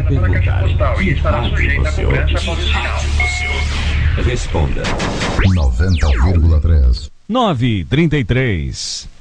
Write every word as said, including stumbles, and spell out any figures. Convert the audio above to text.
perguntarem que rádio você ouve, responda noventa vírgula três. nove e trinta e três.